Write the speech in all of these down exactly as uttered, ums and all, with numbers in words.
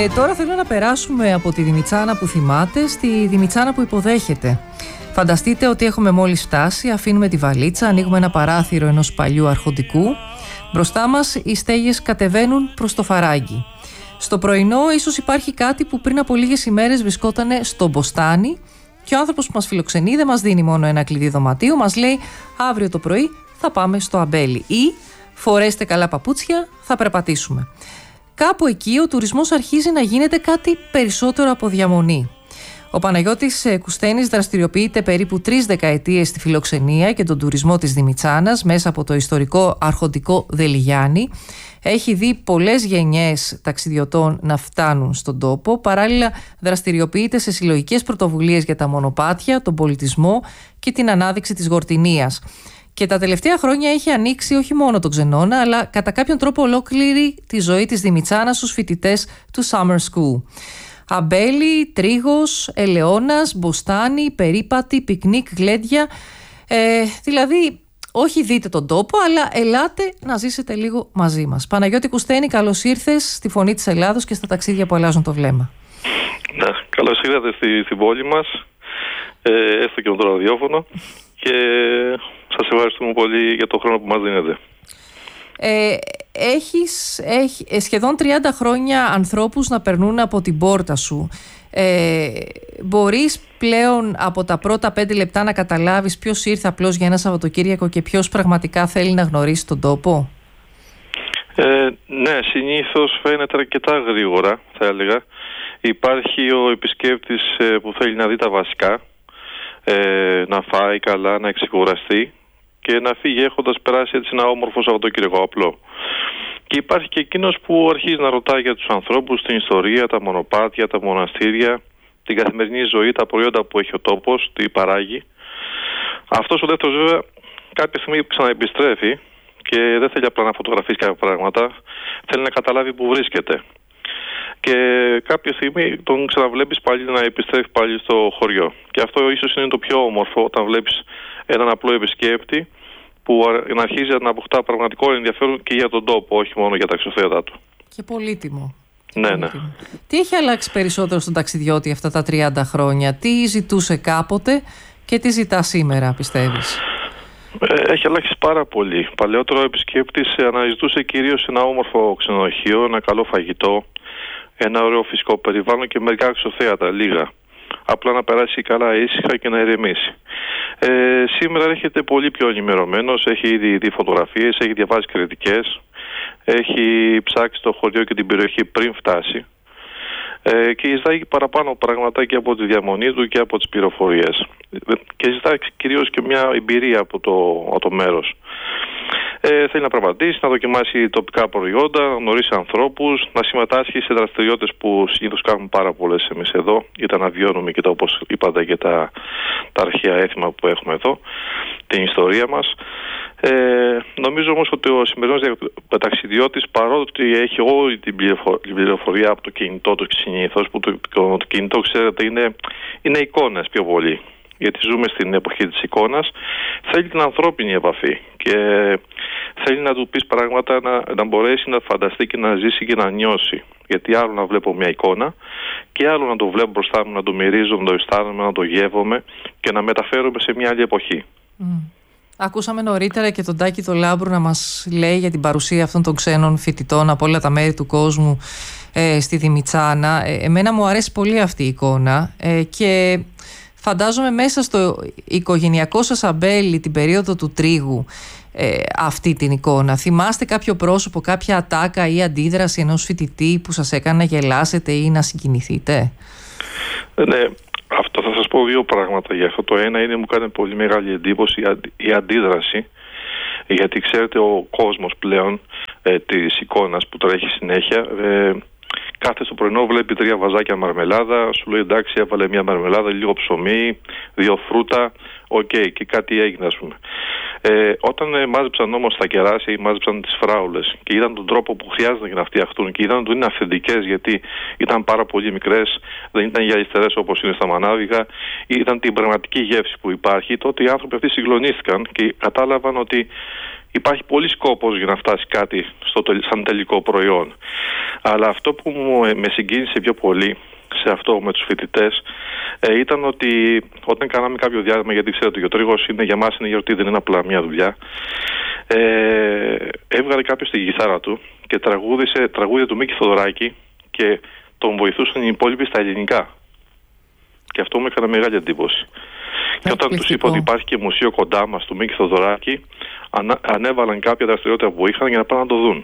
Και τώρα θέλω να περάσουμε από τη Διμιτσάνα που θυμάται στη Διμιτσάνα που υποδέχεται. Φανταστείτε ότι έχουμε μόλις φτάσει, αφήνουμε τη βαλίτσα, ανοίγουμε ένα παράθυρο ενός παλιού αρχοντικού. Μπροστά μας οι στέγες κατεβαίνουν προς το φαράγγι. Στο πρωινό ίσως υπάρχει κάτι που πριν από λίγες ημέρες βρισκόταν στο μποστάνι και ο άνθρωπος που μας φιλοξενεί δεν μας δίνει μόνο ένα κλειδί δωματίου, μας λέει αύριο το πρωί θα πάμε στο αμπέλι ή φορέστε καλά παπούτσια, θα περπατήσουμε. Κάπου εκεί ο τουρισμός αρχίζει να γίνεται κάτι περισσότερο από διαμονή. Ο Παναγιώτης Κουστένης δραστηριοποιείται περίπου τρεις δεκαετίες στη φιλοξενία και τον τουρισμό της Διμιτσάνας μέσα από το ιστορικό αρχοντικό Δελιγιάννη. Έχει δει πολλές γενιές ταξιδιωτών να φτάνουν στον τόπο. Παράλληλα δραστηριοποιείται σε συλλογικές πρωτοβουλίες για τα μονοπάτια, τον πολιτισμό και την ανάδειξη της γορτινίας. Και τα τελευταία χρόνια έχει ανοίξει όχι μόνο τον ξενώνα, αλλά κατά κάποιον τρόπο ολόκληρη τη ζωή της Διμιτσάνας στους φοιτητές του Summer School. Αμπέλι, τρίγος, ελαιώνας, μποστάνι, περίπατη, πικνίκ, γλέντια. Ε, δηλαδή, όχι δείτε τον τόπο, αλλά ελάτε να ζήσετε λίγο μαζί μας. Παναγιώτη Κουστένη, καλώς ήρθες στη Φωνή της Ελλάδος και στα ταξίδια που αλλάζουν το βλέμμα. Ναι, καλώς ήρθατε στη, στην πόλη μας, ε, έστω και με το ραδιόφωνο, και σας ευχαριστούμε πολύ για τον χρόνο που μας δίνετε. Ε, έχεις έχει, σχεδόν τριάντα χρόνια ανθρώπους να περνούν από την πόρτα σου. Ε, μπορείς πλέον από τα πρώτα πέντε λεπτά να καταλάβεις ποιος ήρθε απλώς για ένα Σαββατοκύριακο και ποιος πραγματικά θέλει να γνωρίσει τον τόπο? Ε, ναι, συνήθως φαίνεται αρκετά γρήγορα, θα έλεγα. Υπάρχει ο επισκέπτης ε, που θέλει να δει τα βασικά, ε, να φάει καλά, να εξεκουραστεί και να φύγει έχοντας περάσει έτσι ένα όμορφο Σαββατοκύριακο απλό. Και υπάρχει και εκείνος που αρχίζει να ρωτάει για τους ανθρώπους, την ιστορία, τα μονοπάτια, τα μοναστήρια, την καθημερινή ζωή, τα προϊόντα που έχει ο τόπος, τι παράγει. Αυτός ο δεύτερος βέβαια κάποια στιγμή ξαναεπιστρέφει και δεν θέλει απλά να φωτογραφίσει κάποια πράγματα, θέλει να καταλάβει που βρίσκεται. Και κάποια στιγμή τον ξαναβλέπεις πάλι να επιστρέφει πάλι στο χωριό. Και αυτό ίσως είναι το πιο όμορφο, όταν βλέπεις έναν απλό επισκέπτη που να αρχίζει να αποκτά πραγματικό ενδιαφέρον και για τον τόπο, όχι μόνο για τα εξωθέατα του. Και πολύτιμο. Ναι, πολύτιμο. ναι. Τι έχει αλλάξει περισσότερο στον ταξιδιώτη αυτά τα τριάντα χρόνια? Τι ζητούσε κάποτε και τι ζητά σήμερα, πιστεύεις? Έχει αλλάξει πάρα πολύ. Παλαιότερο ο επισκέπτης αναζητούσε κυρίως ένα όμορφο ξενοδοχείο, ένα καλό φαγητό, ένα ωραίο φυσικό περιβάλλον και μερικά εξωθέατα, λίγα. Απλά να περάσει καλά ήσυχα και να ηρεμήσει. Ε, σήμερα έρχεται πολύ πιο ενημερωμένος, έχει ήδη δει φωτογραφίες, έχει διαβάσει κριτικές, έχει ψάξει το χωριό και την περιοχή πριν φτάσει ε, και ζητάει παραπάνω πράγματα και από τη διαμονή του και από τις πληροφορίες. Και ζητάει κυρίως και μια εμπειρία από το, από το μέρος. Ε, θέλει να πραγματίσει, να δοκιμάσει τοπικά προϊόντα, να γνωρίσει ανθρώπους, να συμμετάσχει σε δραστηριότητες που συνήθως κάνουμε πάρα πολλές εμείς εδώ, για να βιώνουμε και τα, όπως είπατε, και τα, τα αρχαία έθιμα που έχουμε εδώ, την ιστορία μας. Ε, νομίζω όμως ότι ο σημερινός ταξιδιώτης, παρότι έχει όλη την πληροφορία από το κινητό του συνήθως, που το, το, το κινητό, ξέρετε, είναι, είναι εικόνες πιο πολύ, γιατί ζούμε στην εποχή της εικόνας, θέλει την ανθρώπινη επαφή και θέλει να του πεις πράγματα, να, να μπορέσει να φανταστεί και να ζήσει και να νιώσει. Γιατί άλλο να βλέπω μια εικόνα και άλλο να το βλέπω μπροστά μου, να το μυρίζω, να το αισθάνομαι, να το γεύομαι και να μεταφέρομαι σε μια άλλη εποχή. Mm. Ακούσαμε νωρίτερα και τον Τάκη τον Λάμπρου να μας λέει για την παρουσία αυτών των ξένων φοιτητών από όλα τα μέρη του κόσμου ε, στη Διμιτσάνα. Ε, εμένα μου αρέσει πολύ αυτή η εικόνα ε, και φαντάζομαι μέσα στο οικογενειακό σας αμπέλι την περίοδο του τρίγου ε, αυτή την εικόνα. Θυμάστε κάποιο πρόσωπο, κάποια ατάκα ή αντίδραση ενός φοιτητή που σας έκανε να γελάσετε ή να συγκινηθείτε? Ναι, αυτό θα σας πω δύο πράγματα για αυτό. Το ένα είναι, μου κάνει πολύ μεγάλη εντύπωση η αντίδραση, γιατί ξέρετε ο κόσμος πλέον ε, της εικόνας που τρέχει συνέχεια, ε, κάθε στο πρωινό βλέπει τρία βαζάκια μαρμελάδα, σου λέει εντάξει, έβαλε μια μαρμελάδα, λίγο ψωμί, δύο φρούτα, οκ, okay, και κάτι έγινε, ας πούμε. Ε, όταν ε, μάζεψαν όμως τα κεράσια ή μάζεψαν τις φράουλες και είδαν τον τρόπο που χρειάζεται για να φτιαχτούν και είδαν ότι είναι αυθεντικές, γιατί ήταν πάρα πολύ μικρές, δεν ήταν γυαλιστερές όπως είναι στα μανάβιγα, είδαν την πραγματική γεύση που υπάρχει, τότε οι άνθρωποι αυτοί συγκλονίστηκαν και κατάλαβαν ότι υπάρχει πολύ σκόπος για να φτάσει κάτι στο, σαν τελικό προϊόν. Αλλά αυτό που μου, με συγκίνησε πιο πολύ σε αυτό με τους φοιτητές ε, ήταν ότι όταν κάναμε κάποιο διάλειμμα, γιατί ξέρετε ο τρίγος είναι για μας είναι γιορτή, δεν είναι απλά μια δουλειά, ε, έβγαλε κάποιος την κιθάρα του και τραγούδισε τραγούδια του Μίκη Θοδωράκη και τον βοηθούσαν οι υπόλοιποι στα ελληνικά. Και αυτό μου έκανε μεγάλη εντύπωση. Και όταν τους είπα ότι υπάρχει και μουσείο κοντά μας του Μίκη Θοδωράκη, ανα, ανέβαλαν κάποια δραστηριότητα που είχαν για να πάνε να το δουν.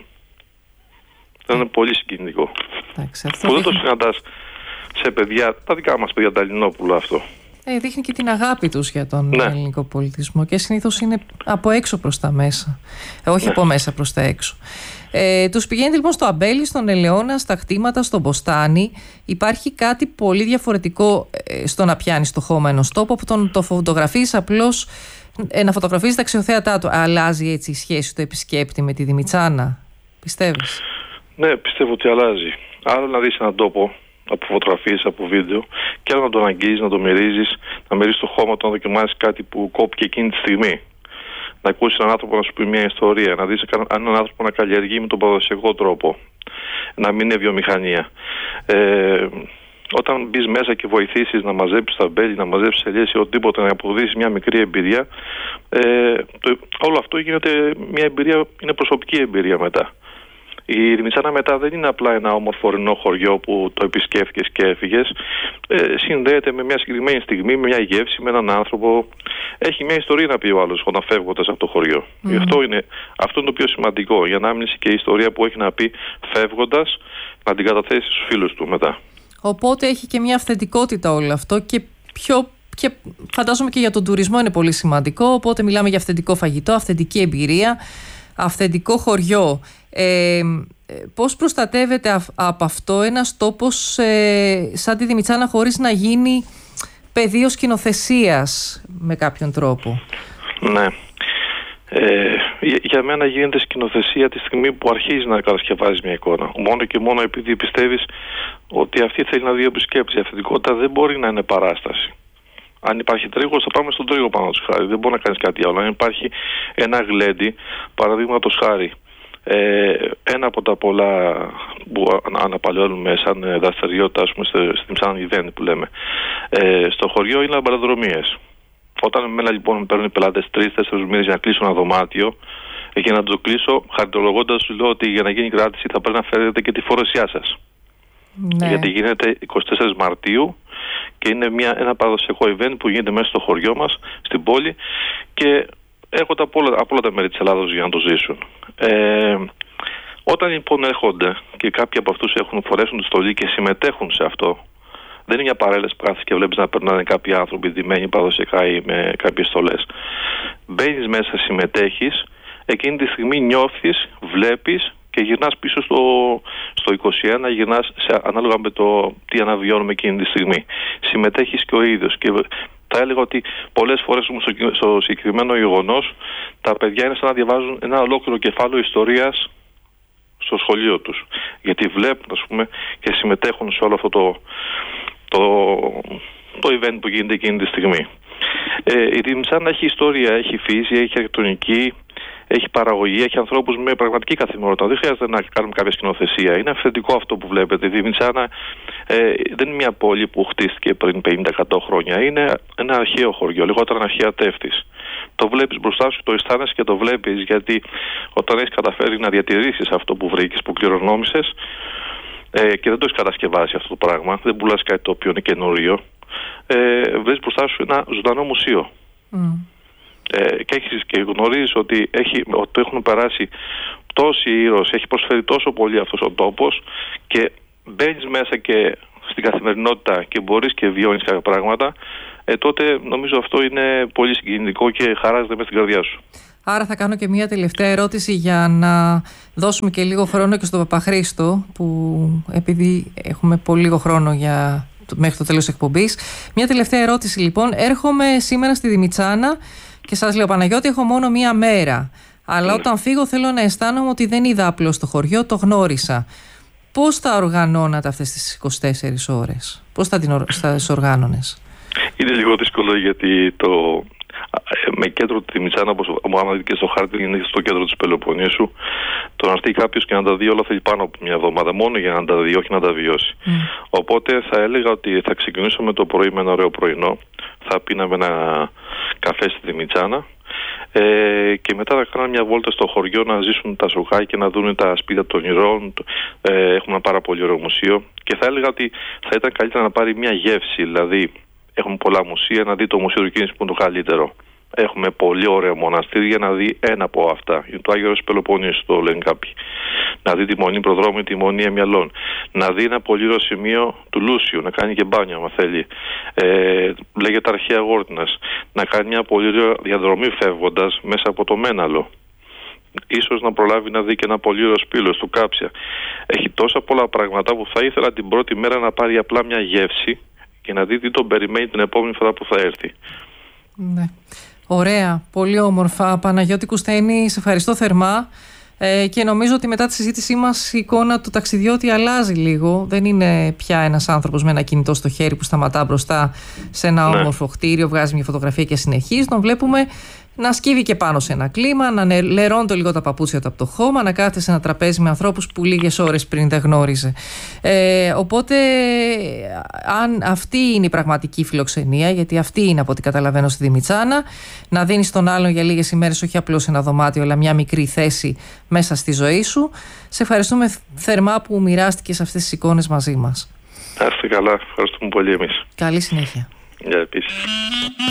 Ήταν mm. πολύ συγκινητικό. Που δεν το συναντάς σε παιδιά, τα δικά μας παιδιά, τα Ελληνόπουλα αυτό. Ε, δείχνει και την αγάπη τους για τον ναι. ελληνικό πολιτισμό και συνήθως είναι από έξω προς τα μέσα, ε, όχι ναι. από μέσα προς τα έξω. Ε, τους πηγαίνετε λοιπόν στο Αμπέλι, στον Ελαιώνα, στα κτήματα, στον Μποστάνι. Υπάρχει κάτι πολύ διαφορετικό ε, στο να πιάνεις το χώμα ενός τόπου, που τον το φωτογραφείς απλώς, ε, να φωτογραφίζεις τα αξιοθέατά του. Αλλάζει έτσι η σχέση του επισκέπτη με τη Δημητσάνα, πιστεύεις? Ναι, πιστεύω ότι αλλάζει. Άρα να δεις έναν τόπο από φωτογραφίες, από βίντεο, και άλλο να τον αγγίζεις, να τον μυρίζεις, να μυρίζεις το χώμα του, να δοκιμάσεις κάτι που κόπηκε εκείνη τη στιγμή. Να ακούσεις έναν άνθρωπο να σου πει μια ιστορία, να δεις έναν άνθρωπο να καλλιεργεί με τον παραδοσιακό τρόπο, να μην είναι βιομηχανία. Ε, όταν μπεις μέσα και βοηθήσεις να μαζέψεις τα μπέλη, να μαζέψεις ελιές ή οτιδήποτε, να αποδείσεις μια μικρή εμπειρία, ε, το, όλο αυτό γίνεται μια εμπειρία, είναι προσωπική εμπειρία μετά. Η Δημητσάνα μετά δεν είναι απλά ένα όμορφο ορεινό χωριό που το επισκέφθηκες και έφυγες. Ε, συνδέεται με μια συγκεκριμένη στιγμή, με μια γεύση, με έναν άνθρωπο. Έχει μια ιστορία να πει ο άλλος όταν φεύγοντας από το χωριό. Mm. Αυτό, είναι, αυτό είναι το πιο σημαντικό. Για να άμυνση και η ιστορία που έχει να πει φεύγοντας, να την καταθέσει στους φίλους του μετά. Οπότε έχει και μια αυθεντικότητα όλο αυτό και πιο. Και φαντάζομαι και για τον τουρισμό είναι πολύ σημαντικό. Οπότε μιλάμε για αυθεντικό φαγητό, αυθεντική εμπειρία, αυθεντικό χωριό. Ε, πώς προστατεύεται α, από αυτό ένας τόπος ε, σαν τη Δημητσάνα χωρίς να γίνει πεδίο σκηνοθεσίας με κάποιον τρόπο? Ναι. Ε, για, για μένα γίνεται σκηνοθεσία τη στιγμή που αρχίζει να κατασκευάζει μια εικόνα. Μόνο και μόνο επειδή πιστεύεις ότι αυτή θέλει να δει επισκέπτη. Η αυθεντικότητα δεν μπορεί να είναι παράσταση. Αν υπάρχει τρίγος, θα πάμε στον τρίγο πάνω του χάρη. Δεν μπορεί να κάνεις κάτι άλλο. Αν υπάρχει ένα γλέντι, παραδείγματος χάρη, ε, ένα από τα πολλά που αναπαλαιώνουμε σαν δραστηριότητα, ας πούμε, στην ψάνη event που λέμε, ε, στο χωριό είναι λαμπαδρομίες. Όταν εμένα λοιπόν με παίρνουν οι πελάτες τρεις-τέσσερις μήνες για να κλείσω ένα δωμάτιο, και να το κλείσω, χαριτολογώντας του λέω ότι για να γίνει κράτηση θα πρέπει να φέρετε και τη φορεσιά σας. Ναι. Γιατί γίνεται εικοστή τέταρτη Μαρτίου και είναι μια, ένα παραδοσιακό event που γίνεται μέσα στο χωριό μας, στην πόλη, και έρχονται από όλα, από όλα τα μέρη της Ελλάδος για να το ζήσουν. Ε, όταν λοιπόν έρχονται και κάποιοι από αυτούς έχουν φορέσουν τη στολή και συμμετέχουν σε αυτό, δεν είναι μια παρέλαση που κάθεσαι και βλέπεις να περνάνε κάποιοι άνθρωποι ντυμένοι παραδοσιακά ή με κάποιες στολές. Μπαίνεις μέσα, συμμετέχεις, εκείνη τη στιγμή νιώθεις, βλέπεις και γυρνάς πίσω στο, στο είκοσι ένα, γυρνάς σε, ανάλογα με το τι αναβιώνουμε εκείνη τη στιγμή. Συμμετέχεις και ο ίδιος. Και θα έλεγα ότι πολλές φορές στο, στο συγκεκριμένο γεγονός τα παιδιά είναι σαν να διαβάζουν ένα ολόκληρο κεφάλαιο ιστορίας στο σχολείο τους. Γιατί βλέπουν, ας πούμε, και συμμετέχουν σε όλο αυτό το, το, το event που γίνεται εκείνη τη στιγμή. Ε, η Δημητσάνα έχει ιστορία, έχει φύση, έχει αρχιτεκτονική, έχει παραγωγή, έχει ανθρώπους με πραγματική καθημερινότητα. Δεν χρειάζεται να κάνουμε κάποια σκηνοθεσία. Είναι αυθεντικό αυτό που βλέπετε. Η Δημητσάνα ε, δεν είναι μια πόλη που χτίστηκε πριν πενήντα εκατό χρόνια. Είναι ένα αρχαίο χωριό, λιγότερο αρχαία Τεύτης. Το βλέπεις μπροστά σου, το αισθάνεσαι και το βλέπεις, γιατί όταν έχεις καταφέρει να διατηρήσεις αυτό που βρήκες, που κληρονόμησες, ε, και δεν το έχεις κατασκευάσει αυτό το πράγμα, δεν πουλάς κάτι το οποίο είναι καινούριο, ε, βλέπεις μπροστά σου ένα ζωντανό μουσείο. Mm. Ε, και, έχεις, και γνωρίζεις ότι, έχει, ότι έχουν περάσει τόσοι ήρωες, έχει προσφέρει τόσο πολύ αυτός ο τόπος, και μπαίνεις μέσα και στην καθημερινότητα και μπορείς και βιώνεις κάποια πράγματα, ε, τότε νομίζω αυτό είναι πολύ συγκινητικό και χαράζεται μέσα στην καρδιά σου. Άρα θα κάνω και μια τελευταία ερώτηση για να δώσουμε και λίγο χρόνο και στον Παπαχρήστο, που επειδή έχουμε πολύ λίγο χρόνο για, μέχρι το τέλος της εκπομπής. Μια τελευταία ερώτηση λοιπόν. Έρχομαι σήμερα στη Δημητσάνα και σας λέω, Παναγιώτη, έχω μόνο μία μέρα. Αλλά mm. όταν φύγω θέλω να αισθάνομαι ότι δεν είδα απλώς το χωριό, το γνώρισα. Πώς θα οργανώνατε αυτές τις είκοσι τέσσερις ώρες? Πώς θα τις οργάνωνες? Είναι λίγο δύσκολο, γιατί το, με κέντρο τη Δημητσάνα, όπως άμα δείτε και στο χάρτη, είναι στο κέντρο της Πελοποννήσου. Το να έρθει κάποιος και να τα δει όλα θέλει πάνω από μια εβδομάδα, μόνο για να τα δει, όχι να τα βιώσει. Mm. Οπότε θα έλεγα ότι θα ξεκινήσουμε το πρωί με ένα ωραίο πρωινό. Θα πίναμε ένα καφέ στη Δημητσάνα. Ε, και μετά θα κάνουμε μια βόλτα στο χωριό να ζήσουν τα σοκάκια, να δουν τα σπίτια των ηρώων. Ε, έχουμε ένα πάρα πολύ ωραίο μουσείο. Και θα έλεγα ότι θα ήταν καλύτερα να πάρει μια γεύση. Δηλαδή, έχουμε πολλά μουσεία, να δει το Μουσείο του Κίνησης που είναι το καλύτερο. Έχουμε πολύ ωραία μοναστήρια, να δει ένα από αυτά. Είναι το Άγιος Πελοποννήσου, το λένε κάποιοι. Να δει τη Μονή Προδρόμου, τη Μονή Εμιαλών. Να δει ένα πολύ ωραίο σημείο του Λούσιου, να κάνει και μπάνιο, αν θέλει. Ε, λέγεται Αρχαία Γόρτινας. Να κάνει μια πολύ ωραία διαδρομή φεύγοντας μέσα από το Μέναλο. Ίσως να προλάβει να δει και ένα πολύ ωραίο σπήλο του Κάψια. Έχει τόσα πολλά πράγματα που θα ήθελα την πρώτη μέρα να πάρει απλά μια γεύση και να δει τι τον περιμένει την επόμενη φορά που θα έρθει. Ναι. Ωραία, πολύ όμορφα. Παναγιώτη Κουστένη, σε ευχαριστώ θερμά ε, και νομίζω ότι μετά τη συζήτησή μας η εικόνα του ταξιδιώτη αλλάζει λίγο. Δεν είναι πια ένας άνθρωπος με ένα κινητό στο χέρι που σταματά μπροστά σε ένα ναι. όμορφο κτίριο, βγάζει μια φωτογραφία και συνεχίζει. Τον βλέπουμε να σκύβει και πάνω σε ένα κλίμα, να λερώνται λίγο τα παπούτσια του από το χώμα, να κάθεται σε ένα τραπέζι με ανθρώπους που λίγες ώρες πριν δεν γνώριζε. Ε, οπότε, αν αυτή είναι η πραγματική φιλοξενία, γιατί αυτή είναι από ό,τι καταλαβαίνω στη Δημητσάνα, να δίνεις τον άλλον για λίγες ημέρες όχι απλώς ένα δωμάτιο, αλλά μια μικρή θέση μέσα στη ζωή σου. Σε ευχαριστούμε θερμά που μοιράστηκες αυτές τις εικόνες μαζί μας. Να είστε καλά, ευχαριστούμε πολύ εμείς. Καλή συνέχεια. Για επίσης.